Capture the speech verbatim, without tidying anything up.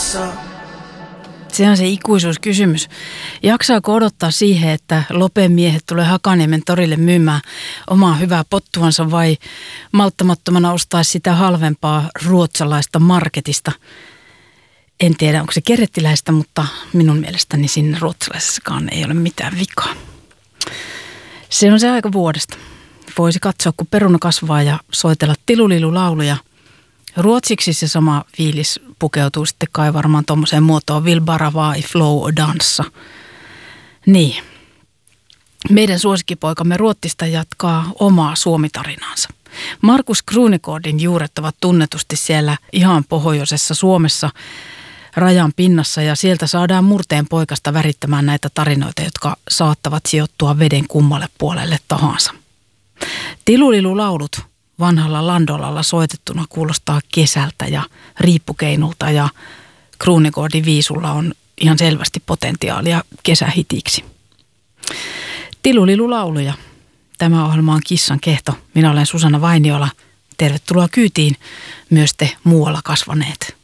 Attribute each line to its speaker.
Speaker 1: Se on se ikuisuuskysymys. Jaksaako odottaa siihen, että Lopen miehet tulee Hakaniemen torille myymään omaa hyvää pottuansa vai malttamattomana ostaa sitä halvempaa ruotsalaista marketista? En tiedä, onko se kerettiläistä, mutta minun mielestäni siinä ruotsalaisessakaan ei ole mitään vikaa. Se on se aika vuodesta. Voisi katsoa, kun peruna kasvaa ja soitella tilulilulauluja. Ruotsiksi se sama fiilis pukeutuu sitten kai varmaan tuommoiseen muotoon Vill bara vara i flow och dansa. Niin. Meidän suosikkipoikamme Ruotsista jatkaa omaa suomitarinaansa. Markus Krunegårdin juuret ovat tunnetusti siellä ihan pohjoisessa Suomessa rajan pinnassa ja sieltä saadaan murteen poikasta värittämään näitä tarinoita, jotka saattavat sijoittua veden kummalle puolelle tahansa. Tilulilulaulut vanhalla landolalla soitettuna kuulostaa kesältä ja riippukeinulta ja Krunegårdin viisulla on ihan selvästi potentiaalia kesähitiksi. Tilulilulauluja. Tämä ohjelma on Kissan kehto. Minä olen Susanna Vainiola. Tervetuloa kyytiin myös te muualla kasvaneet.